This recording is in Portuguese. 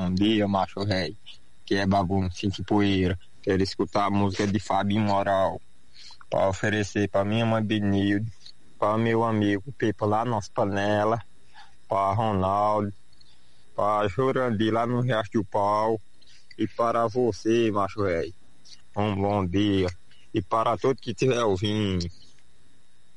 bom dia, macho rei, que é bagunça de poeira. Quero escutar a música de Fabinho Moral, para oferecer para minha mãe Benilde, para meu amigo Pepa lá nas panelas, para Ronaldo, para Jurandir lá no Riacho do Pau, e para você, macho rei, um bom dia, e para todo que estiver ouvindo.